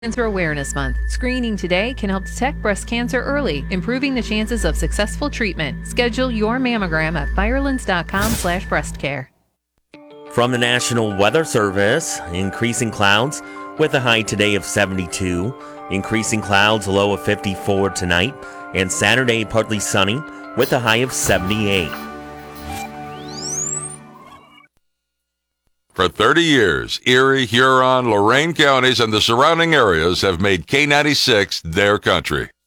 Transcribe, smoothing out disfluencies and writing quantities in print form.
Cancer Awareness Month. Screening today can help detect breast cancer early, improving the chances of successful treatment. Schedule your mammogram at firelands.com/breastcare. From the National Weather Service, increasing clouds with a high today of 72, increasing clouds, a low of 54 tonight, and Saturday partly sunny with a high of 78. For 30 years, Erie, Huron, Lorain counties, and the surrounding areas have made K96 their country.